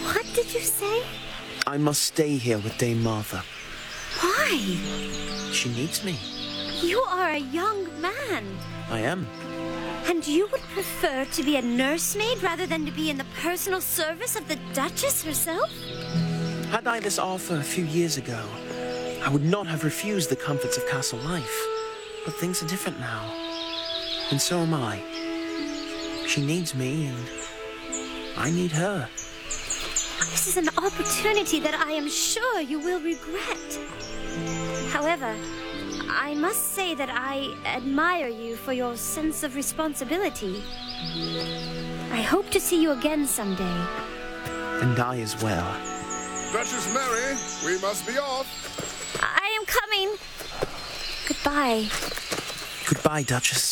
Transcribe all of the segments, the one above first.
What did you say? I must stay here with Dame Martha. Why? She needs me. You are a young man. I am. And you would prefer to be a nursemaid rather than to be in the personal service of the Duchess herself? Had I this offer a few years ago, I would not have refused the comforts of castle life. But things are different now. And so am I. She needs me, and I need her. This is an opportunity that I am sure you will regret. However, I must say that I admire you for your sense of responsibility. I hope to see you again someday. And I as well. Duchess Mary, we must be off. I am coming. Goodbye. Goodbye, Duchess.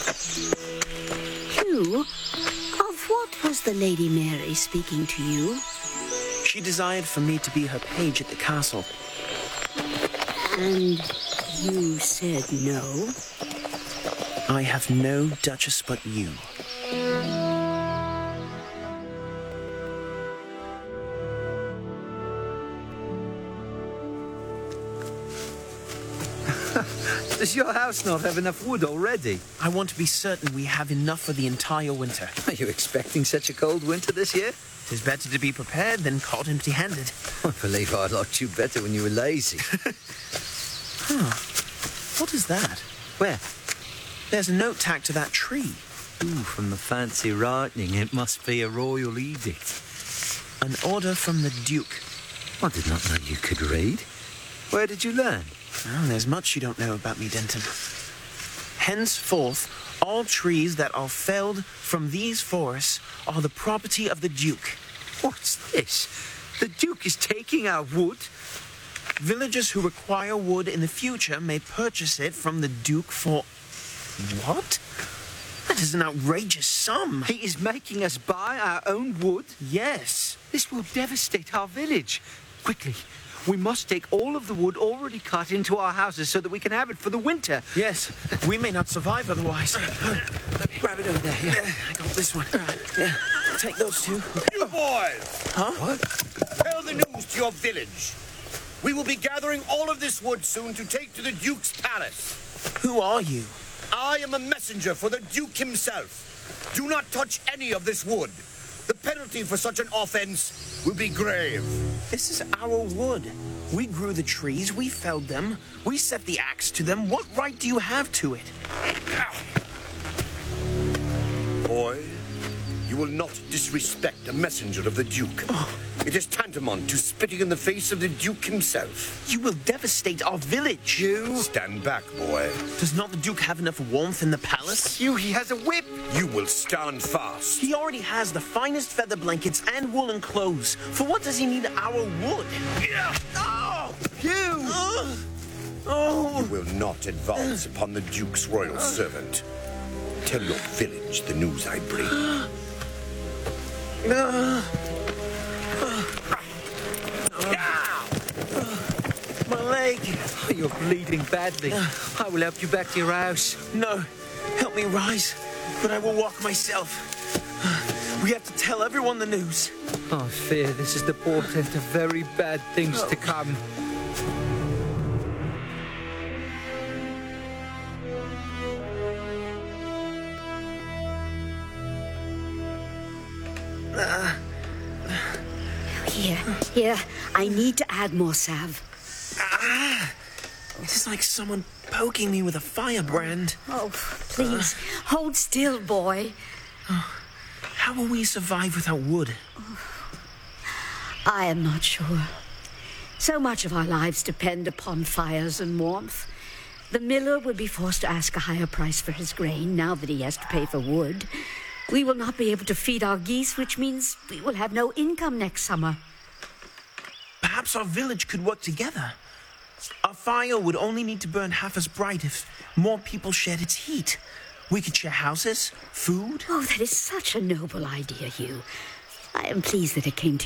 Hugh, of what was the Lady Mary speaking to you? She desired for me to be her page at the castle. And you said no? I have no Duchess but you. Does your house not have enough wood already? I want to be certain we have enough for the entire winter. Are you expecting such a cold winter this year? It is better to be prepared than caught empty-handed. I believe I liked you better when you were lazy. What is that? Where? There's a note tacked to that tree. Ooh, from the fancy writing, it must be a royal edict. An order from the Duke. I did not know you could read. Where did you learn? Well, there's much you don't know about me, Denton. Henceforth, all trees that are felled from these forests are the property of the Duke. What's this? The Duke is taking our wood? Villagers who require wood in the future may purchase it from the Duke for... What? That is an outrageous sum. He is making us buy our own wood? Yes. This will devastate our village. Quickly, we must take all of the wood already cut into our houses so that we can have it for the winter. Yes. We may not survive otherwise. Let me grab it over there. Yeah, I got this one. Yeah. Take those two. You boys! Huh? What? Tell the news to your village. We will be gathering all of this wood soon to take to the Duke's palace. Who are you? I am a messenger for the Duke himself. Do not touch any of this wood. The penalty for such an offense will be grave. This is our wood. We grew the trees, we felled them, we set the axe to them. What right do you have to it? Boy, you will not disrespect a messenger of the Duke. It is tantamount to spitting in the face of the Duke himself. You will devastate our village. You stand back, boy. Does not the Duke have enough warmth in the palace? You, he has a whip. You will stand fast. He already has the finest feather blankets and woolen clothes. For what does he need our wood? Oh! You! Oh! You will not advance upon the Duke's royal servant. Tell your village the news I bring. My leg. You're bleeding badly. I will help you back to your house. No, help me rise, but I will walk myself. We have to tell everyone the news. I fear this is the portent of very bad things to come. Here. I need to add more salve. It is like someone poking me with a firebrand. Oh, please, hold still, boy. How will we survive without wood? I am not sure. So much of our lives depend upon fires and warmth. The miller will be forced to ask a higher price for his grain now that he has to pay for wood. We will not be able to feed our geese, which means we will have no income next summer. Perhaps our village could work together. Our fire would only need to burn half as bright if more people shared its heat. We could share houses, food. Oh, that is such a noble idea, Hugh. I am pleased that it came to